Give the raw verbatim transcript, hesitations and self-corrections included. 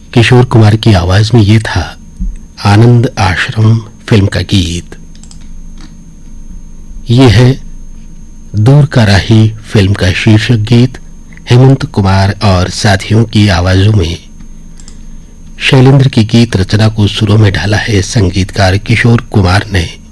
किशोर कुमार की आवाज में ये था आनंद आश्रम फिल्म का गीत। ये है दूर का राही फिल्म का शीर्षक गीत हेमंत कुमार और साथियों की आवाजों में। शैलेंद्र की गीत रचना को सुरों में ढाला है संगीतकार किशोर कुमार ने।